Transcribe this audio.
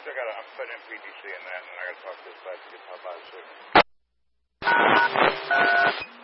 I'm putting in PDC in that, and I got to talk to this side to get top out of the signal.